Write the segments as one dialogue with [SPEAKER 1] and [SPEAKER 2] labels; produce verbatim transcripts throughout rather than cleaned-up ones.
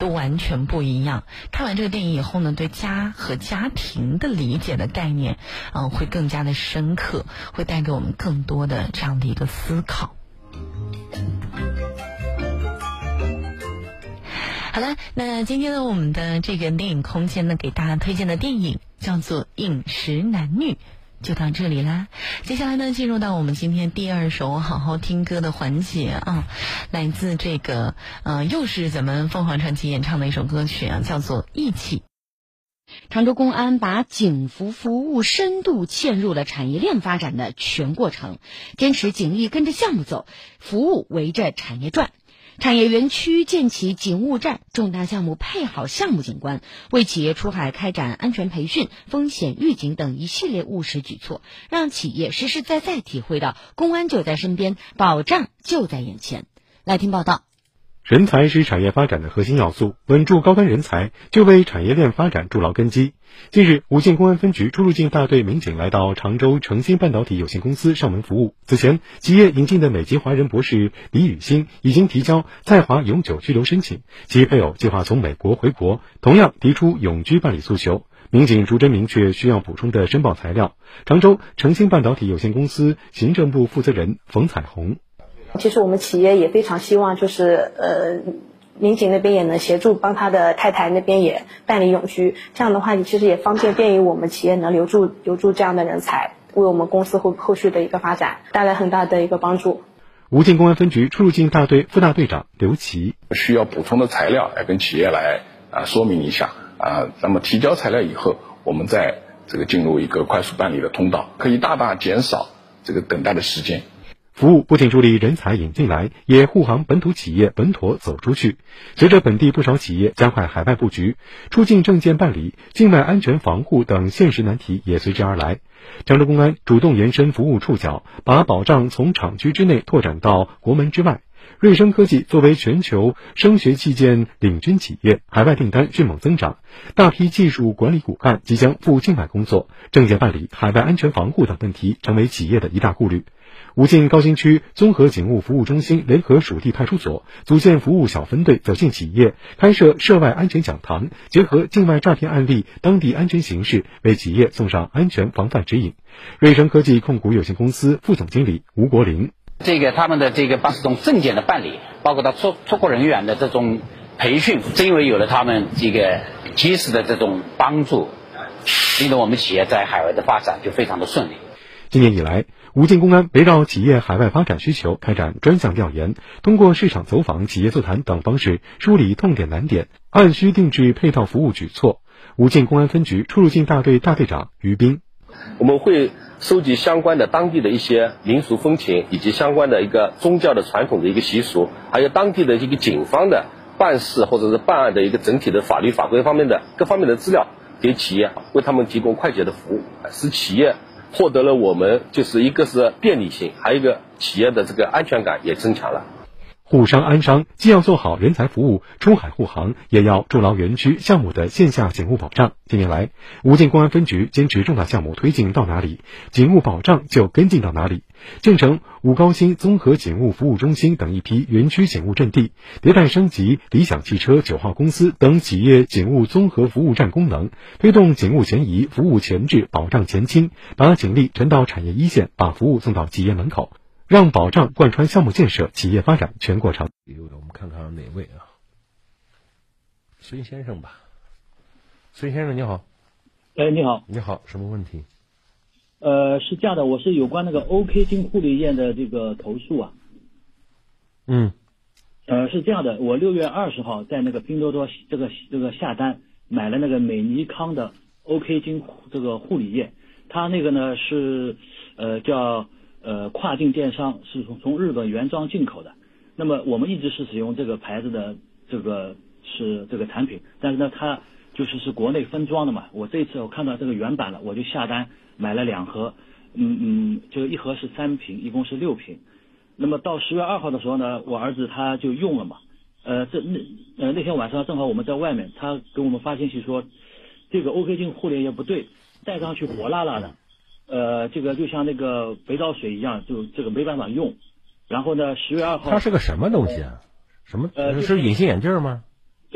[SPEAKER 1] 都完全不一样。看完这个电影以后呢，对家和家庭的理解的概念，嗯、呃，会更加的深刻，会带给我们更多的这样的一个思考。好了，那今天呢，我们的这个电影空间呢，给大家推荐的电影叫做《饮食男女》，就到这里啦。接下来呢，进入到我们今天第二首好好听歌的环节啊，来自这个呃，又是咱们凤凰传奇演唱的一首歌曲啊，叫做《义气》。
[SPEAKER 2] 常州公安把警服服务深度嵌入了产业链发展的全过程，坚持警力跟着项目走，服务围着产业转。产业园区建起警务站，重大项目配好项目警官，为企业出海开展安全培训、风险预警等一系列务实举措，让企业实实在在体会到公安就在身边，保障就在眼前。来听报道。
[SPEAKER 3] 人才是产业发展的核心要素，稳住高端人才就为产业链发展筑牢根基。近日，武进公安分局出入境大队民警来到常州诚兴半导体有限公司上门服务。此前，企业引进的美籍华人博士李宇欣已经提交在华永久居留申请，其配偶计划从美国回国，同样提出永居办理诉求。民警逐帧明确需要补充的申报材料。常州诚兴半导体有限公司行政部负责人冯彩虹。
[SPEAKER 4] 其实我们企业也非常希望，就是呃，民警那边也能协助帮他的太太那边也办理永居，这样的话，其实也方便便于我们企业能留住留住这样的人才，为我们公司后后续的一个发展带来很大的一个帮助。
[SPEAKER 3] 武进公安分局出入境大队副大队长刘琦，
[SPEAKER 5] 需要补充的材料来跟企业来啊说明一下啊，那么提交材料以后，我们再这个进入一个快速办理的通道，可以大大减少这个等待的时间。
[SPEAKER 3] 服务不仅助力人才引进来，也护航本土企业稳妥走出去。随着本地不少企业加快海外布局，出境证件办理、境外安全防护等现实难题也随之而来。常州公安主动延伸服务触角，把保障从厂区之内拓展到国门之外。瑞声科技作为全球声学器件领军企业，海外订单迅猛增长，大批技术管理骨干即将赴境外工作，证件办理、海外安全防护等问题成为企业的一大顾虑。武进高新区综合警务服务中心联合属地派出所组建服务小分队，走进企业，开设涉外安全讲堂，结合境外诈骗案例、当地安全形势，为企业送上安全防范指引。瑞声科技控股有限公司副总经理吴国林，
[SPEAKER 6] 这个他们的这个这种证件的办理，包括他出出国人员的这种培训，正因为有了他们这个及时的这种帮助，令得我们企业在海外的发展就非常的顺利。
[SPEAKER 3] 今年以来，武进公安围绕企业海外发展需求开展专项调研，通过市场走访、企业座谈等方式梳理痛点难点，按需定制配套服务举措。武进公安分局出入境大队大队长于斌，
[SPEAKER 7] 我们会收集相关的当地的一些民俗风情，以及相关的一个宗教的传统的一个习俗，还有当地的一个警方的办事或者是办案的一个整体的法律法规方面的各方面的资料，给企业为他们提供快捷的服务，使企业获得了我们就是一个是便利性，还有一个企业的这个安全感也增强了。
[SPEAKER 3] 沪商安商既要做好人才服务，出海护航，也要筑牢园区项目的线下警务保障。近年来，武进公安分局坚持重大项目推进到哪里，警务保障就跟进到哪里，建成武高新综合警务服务中心等一批园区警务阵地，迭代升级理想汽车九号公司等企业警务综合服务站功能，推动警务前移、服务前置、保障前倾，把警力沉到产业一线，把服务送到企业门口，让保障贯穿项目建设、企业发展全过程。
[SPEAKER 8] 我们看看哪位啊？孙先生吧。孙先生你好。
[SPEAKER 9] 哎，你好。
[SPEAKER 8] 你好，什么问题？
[SPEAKER 9] 呃，是这样的，我是有关那个 OK 金护理院的这个投诉啊。
[SPEAKER 8] 嗯。
[SPEAKER 9] 呃，是这样的，我六月二十号在那个拼多多这个这个下单买了那个美尼康的 OK 金这个护理液，它那个呢是呃叫呃跨境电商，是从从日本原装进口的。那么我们一直是使用这个牌子的这个是这个产品，但是呢它就是是国内分装的嘛。我这次我看到这个原版了，我就下单买了两盒，嗯嗯，就一盒是三瓶，一共是六瓶。那么到十月二号的时候呢，我儿子他就用了嘛，呃这那呃那天晚上正好我们在外面，他给我们发信息说这个 OK 金护理液不对，戴上去火辣辣的，呃这个就像那个肥皂水一样，就这个没办法用。然后呢，十月二号，
[SPEAKER 8] 它是个什么东西啊？什么？呃，是隐形眼镜吗？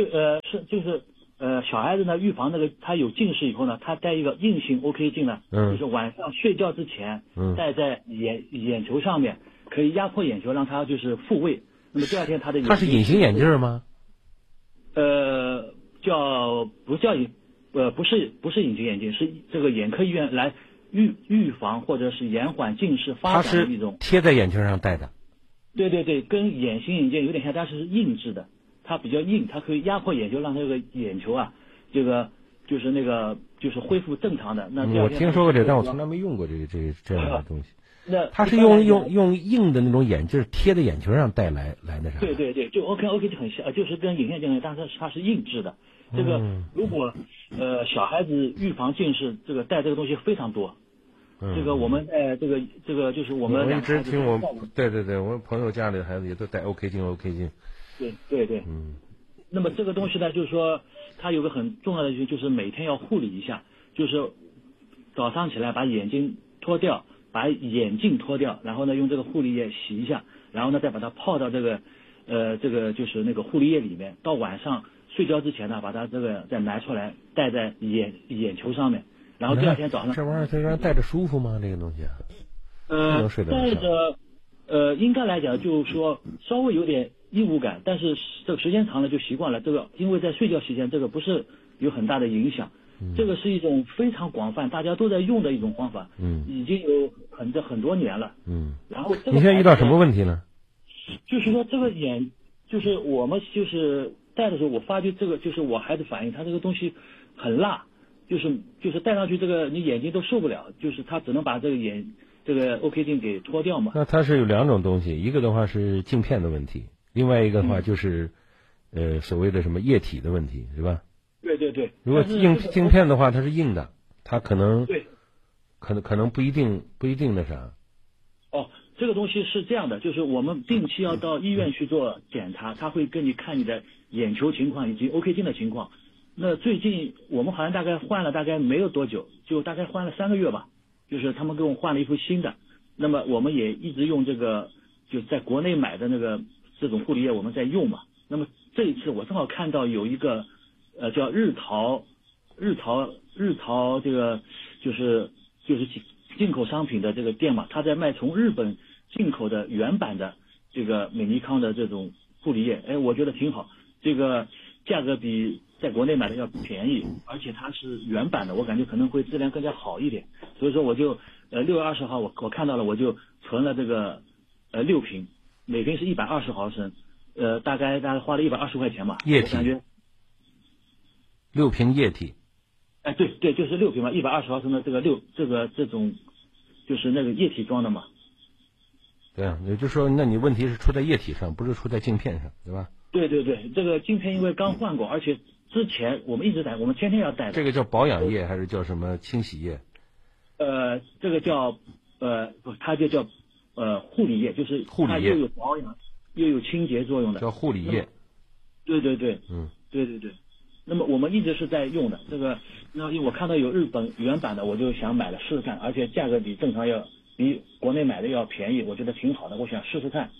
[SPEAKER 9] 就呃是就是呃小孩子呢预防那个他有近视以后呢，他戴一个硬性 O K 镜呢，
[SPEAKER 8] 嗯，
[SPEAKER 9] 就是晚上睡觉之前，
[SPEAKER 8] 嗯，
[SPEAKER 9] 戴在眼眼球上面，可以压迫眼球，让他就是复位。那么第二天他的眼
[SPEAKER 8] 它是隐形眼镜吗？
[SPEAKER 9] 呃，叫不叫隐呃不是不是隐形眼镜，是这个眼科医院来预预防或者是延缓近视发展的一种。
[SPEAKER 8] 贴在眼睛上戴的。
[SPEAKER 9] 对对对，跟眼形眼镜有点像，但是是硬质的，它比较硬，它可以压迫眼球，让这个眼球啊，这个就是那个就是恢复正常的。那
[SPEAKER 8] 我听说过这，但我从来没用过这个这个这样的东西。
[SPEAKER 9] 那
[SPEAKER 8] 它是用用用硬的那种眼镜贴在眼球上戴来来的啥？
[SPEAKER 9] 对对对，就 OK OK 就很像，就是跟隐形眼镜，但是它是硬质的。这个如果呃小孩子预防近视，这个戴这个东西非常多。
[SPEAKER 8] 嗯、
[SPEAKER 9] 这个我们呃这个这个就是我们
[SPEAKER 8] 我一直听我对对对，我朋友家里的孩子也都戴 OK 镜 OK 镜。
[SPEAKER 9] 对对对，
[SPEAKER 8] 嗯。
[SPEAKER 9] 那么这个东西呢，就是说它有个很重要的就是每天要护理一下，就是早上起来把眼睛脱掉。把眼镜脱掉，然后呢用这个护理液洗一下，然后呢再把它泡到这个，呃，这个就是那个护理液里面。到晚上睡觉之前呢，把它这个再拿出来戴在眼眼球上面，然后第二天早上。
[SPEAKER 8] 这玩意儿它让戴着舒服吗？这个东西？
[SPEAKER 9] 呃，戴着，呃，应该来讲就是说稍微有点异物感，但是这个时间长了就习惯了。这个因为在睡觉期间，这个不是有很大的影响。这个是一种非常广泛，大家都在用的一种方法，
[SPEAKER 8] 嗯，
[SPEAKER 9] 已经有很多很多年了，
[SPEAKER 8] 嗯。
[SPEAKER 9] 然后这个
[SPEAKER 8] 你现在遇到什么问题呢？
[SPEAKER 9] 就是说这个眼，就是我们就是戴的时候，我发觉这个就是我孩子反映，他这个东西很辣，就是就是戴上去这个你眼睛都受不了，就是他只能把这个眼这个 OK 镜给脱掉嘛。
[SPEAKER 8] 那它是有两种东西，一个的话是镜片的问题，另外一个的话就是、嗯、呃所谓的什么液体的问题，是吧？
[SPEAKER 9] 对对对，
[SPEAKER 8] 如果镜镜片的话，它是硬的，它可能
[SPEAKER 9] 对，
[SPEAKER 8] 可能可能不一定不一定那啥。
[SPEAKER 9] 哦，这个东西是这样的，就是我们定期要到医院去做检查，他会跟你看你的眼球情况以及 OK 镜的情况。那最近我们好像大概换了大概没有多久，就大概换了三个月吧，就是他们给我换了一副新的。那么我们也一直用这个，就在国内买的那个这种护理液，我们在用嘛。那么这一次我正好看到有一个。呃，叫日淘，日淘，日淘这个就是就是进进口商品的这个店嘛，他在卖从日本进口的原版的这个美尼康的这种护理液，哎，我觉得挺好，这个价格比在国内买的要便宜，而且它是原版的，我感觉可能会质量更加好一点，所以说我就呃六月二十号我我看到了，我就存了这个呃六瓶，每瓶是一百二十毫升，呃，大概大概花了一百二十块钱吧，
[SPEAKER 8] 液体。
[SPEAKER 9] 我感觉。
[SPEAKER 8] 六瓶液体，
[SPEAKER 9] 哎，对对，就是六瓶嘛，一百二十毫升的这个六这个这种，就是那个液体装的嘛。
[SPEAKER 8] 对啊，也就是说，那你问题是出在液体上，不是出在镜片上，对吧？
[SPEAKER 9] 对对对，这个镜片因为刚换过，而且之前我们一直戴，我们天天要戴。
[SPEAKER 8] 这个叫保养液还是叫什么清洗液？
[SPEAKER 9] 呃，这个叫呃不，它就叫呃护理液，就是它又有保养又有清洁作用的。
[SPEAKER 8] 叫护理液。
[SPEAKER 9] 对对对，
[SPEAKER 8] 嗯，
[SPEAKER 9] 对对对。那么我们一直是在用的这个，那因为我看到有日本原版的，我就想买了试试看，而且价格比正常要比国内买的要便宜，我觉得挺好的，我想试试看。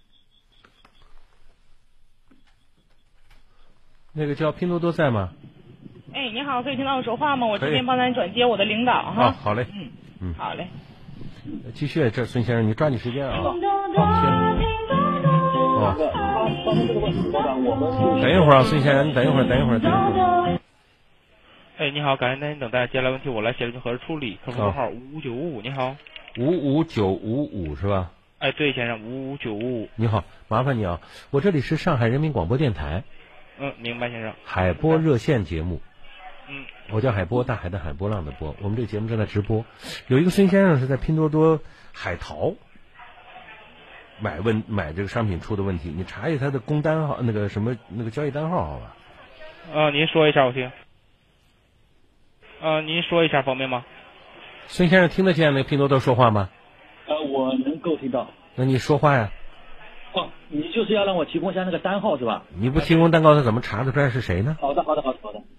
[SPEAKER 8] 那个叫拼多多在吗？
[SPEAKER 10] 哎，你好，可以听到我说话吗？我这边帮咱转接我的领导哈。
[SPEAKER 8] 啊，好嘞，
[SPEAKER 10] 嗯
[SPEAKER 8] 嗯，
[SPEAKER 10] 好嘞。
[SPEAKER 8] 继续，这孙先生，你抓紧时间啊。好，哦。等一会儿啊，孙先生，你等一会儿，等一会儿，等一会儿。
[SPEAKER 11] 哎，你好，感谢您等待，接下来问题我来协助您核实处理。客服座号五五九五五，你好。
[SPEAKER 8] 五五九五五是吧？
[SPEAKER 11] 哎，对，先生，五五九五五。
[SPEAKER 8] 你好，麻烦你啊，我这里是上海人民广播电台。
[SPEAKER 11] 嗯，明白，先生。
[SPEAKER 8] 海波热线节目。
[SPEAKER 11] 嗯。
[SPEAKER 8] 我叫海波，大海的海，波浪的波。我们这个节目正在直播。有一个孙先生是在拼多多海淘买问买这个商品出的问题，你查一下他的工单号，那个什么那个交易单号，好吧？
[SPEAKER 11] 啊，您说一下我听。啊，您说一下方便吗？
[SPEAKER 8] 孙先生听得见那个拼多多说话吗？
[SPEAKER 9] 呃，我能够听到。
[SPEAKER 8] 那你说话呀。
[SPEAKER 9] 哦，你就是要让我提供一下那个单号是吧？
[SPEAKER 8] 你不提供单号，他怎么查得出来是谁呢？
[SPEAKER 9] 好的，好的，好的，好的。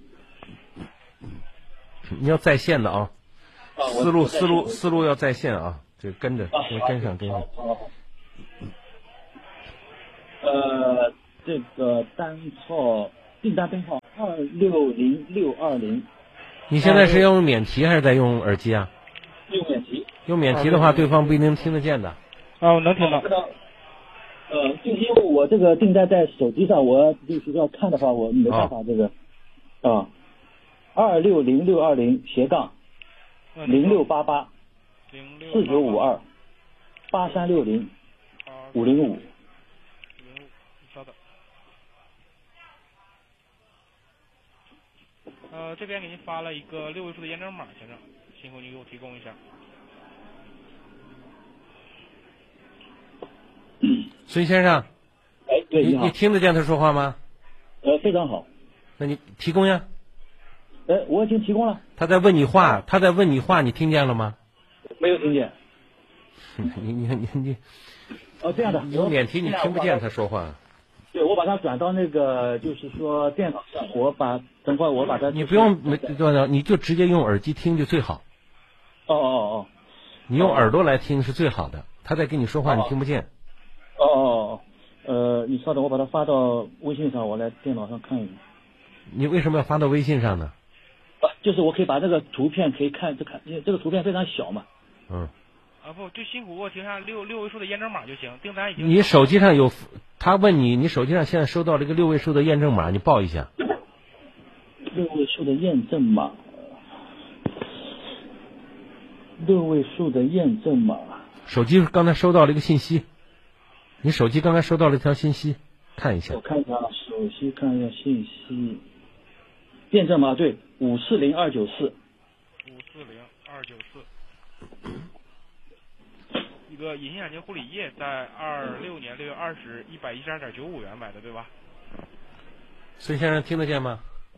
[SPEAKER 8] 你要在线的啊，
[SPEAKER 9] 啊
[SPEAKER 8] 思路思路思路要在线啊，这跟着跟上跟上。
[SPEAKER 9] 呃，这个单号订单编号二六零六二零。
[SPEAKER 8] 你现在是要用免提还是在用耳机啊？
[SPEAKER 9] 用免提。
[SPEAKER 8] 用免提的话，对方不一定听得见的。
[SPEAKER 11] 啊，我能听到。
[SPEAKER 9] 呃，就是因为我这个订单在手机上，我就是要看的话，我没办法这个。啊。二六零六二零斜杠零六八八四九五二八三六零五零五。
[SPEAKER 11] 稍等。呃，这边给您发了一个六位数的验证码，先生，辛苦您给我提供一下。
[SPEAKER 8] 孙先生，
[SPEAKER 9] 哎，对，
[SPEAKER 8] 你
[SPEAKER 9] 你好，
[SPEAKER 8] 你听得见他说话吗？
[SPEAKER 9] 呃，非常好。
[SPEAKER 8] 那你提供呀。
[SPEAKER 9] 哎，我已经提供了。
[SPEAKER 8] 他在问你话，他在问你话，你听见了吗？
[SPEAKER 9] 没有听见。
[SPEAKER 8] 你你你你。
[SPEAKER 9] 哦，这样的。
[SPEAKER 8] 有免提你听不见他说话。
[SPEAKER 9] 对，我把它转到那个，就是说电脑上，我把等会我把它。
[SPEAKER 8] 你不用没对，你就直接用耳机听就最好。
[SPEAKER 9] 哦哦哦。
[SPEAKER 8] 你用耳朵来听是最好的，他在跟你说话你听不见。
[SPEAKER 9] 哦哦哦，呃，你稍等，我把它发到微信上，我来电脑上看一下。
[SPEAKER 8] 你为什么要发到微信上呢？
[SPEAKER 9] 啊，就是我可以把这个图片可以看这看，因为这个图片非常小嘛。
[SPEAKER 8] 嗯。
[SPEAKER 11] 啊不，就辛苦给我提上六六位数的验证码就行，订单已经。
[SPEAKER 8] 你手机上有，他问你，你手机上现在收到了一个六位数的验证码，你报一下。
[SPEAKER 9] 六位数的验证码，六位数的验证码。
[SPEAKER 8] 手机刚才收到了一个信息，你手机刚才收到了一条信息，看一下。
[SPEAKER 9] 我看一下，手机看一下信息。验证码对，五四零二九四。
[SPEAKER 11] 五四零二九四。一个隐形眼镜护理液，在二六年六月二十一百一十二点九五元买的，对吧？
[SPEAKER 8] 孙先生听得见吗？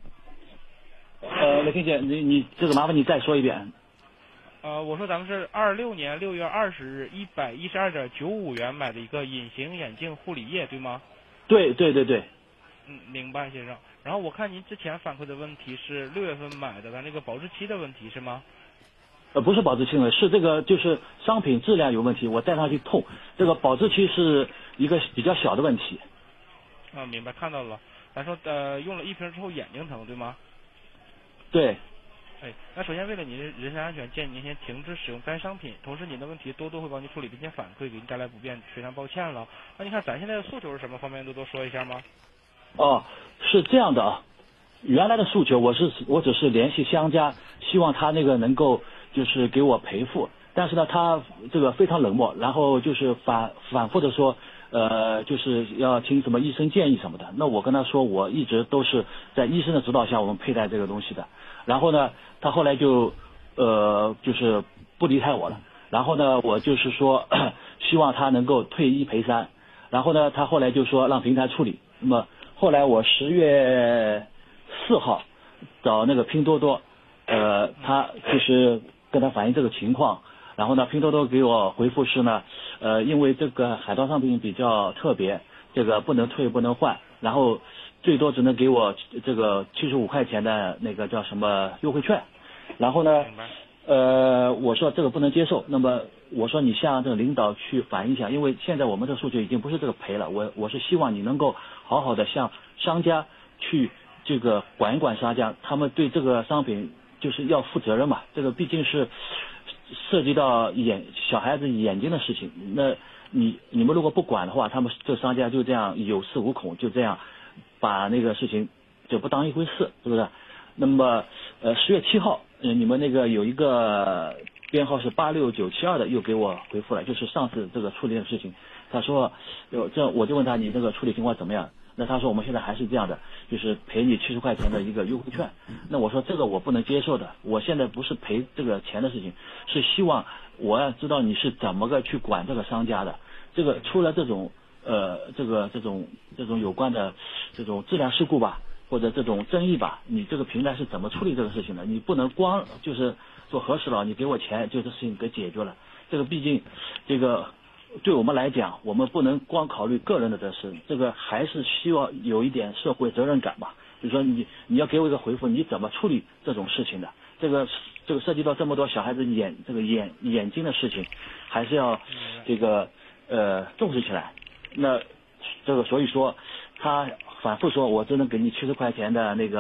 [SPEAKER 9] 呃，没听见，你你这个麻烦你再说一遍。
[SPEAKER 11] 呃，我说咱们是二六年六月二十日一百一十二点九五元买的一个隐形眼镜护理液，对吗？
[SPEAKER 9] 对对对对。
[SPEAKER 11] 嗯，明白，先生。然后我看您之前反馈的问题是六月份买的，咱这个保质期的问题是吗？
[SPEAKER 9] 呃，不是保质期问题，是这个就是商品质量有问题，我戴上去痛。这个保质期是一个比较小的问题。
[SPEAKER 11] 啊，明白，看到了。咱说呃，用了一瓶之后眼睛疼，对吗？
[SPEAKER 9] 对。
[SPEAKER 11] 哎，那首先为了您人身安全，建议您先停止使用该商品，同时您的问题多多会帮您处理，并且反馈，给您带来不便，非常抱歉了。那你看咱现在的诉求是什么？方便多多说一下吗？
[SPEAKER 9] 哦，是这样的啊，原来的诉求我是我只是联系商家，希望他那个能够就是给我赔付，但是呢他这个非常冷漠，然后就是反反复的说，呃就是要听什么医生建议什么的。那我跟他说，我一直都是在医生的指导下我们佩戴这个东西的。然后呢，他后来就呃就是不离开我了。然后呢，我就是说希望他能够退一赔三。然后呢，他后来就说让平台处理。那么后来我十月四号找那个拼多多，呃，他就是跟他反映这个情况，然后呢，拼多多给我回复是呢，呃，因为这个海盗商品比较特别，这个不能退不能换，然后最多只能给我这个七十五块钱的那个叫什么优惠券，然后呢，呃，我说这个不能接受，那么我说你向这个领导去反映一下，因为现在我们的诉求已经不是这个赔了，我我是希望你能够好好的向商家去这个管一管商家，他们对这个商品就是要负责任嘛，这个毕竟是涉及到眼小孩子眼睛的事情，那你你们如果不管的话，他们这商家就这样有恃无恐，就这样把那个事情就不当一回事，是不是？那么呃十月七号，呃你们那个有一个编号是八六九七二的又给我回复了，就是上次这个处理的事情，他说有这我就问他你这个处理情况怎么样？那他说我们现在还是这样的，就是赔你七十块钱的一个优惠券。那我说这个我不能接受的，我现在不是赔这个钱的事情，是希望我要知道你是怎么个去管这个商家的。这个出了这种呃这个这种这种有关的这种质量事故吧，或者这种争议吧，你这个平台是怎么处理这个事情的？你不能光就是说核实了，你给我钱就这事情给解决了。这个毕竟这个。对我们来讲，我们不能光考虑个人的得失，这个还是希望有一点社会责任感吧。就是说你你要给我一个回复，你怎么处理这种事情的？这个这个涉及到这么多小孩子眼这个眼眼睛的事情，还是要这个呃重视起来。那这个所以说，他反复说我只能给你七十块钱的那个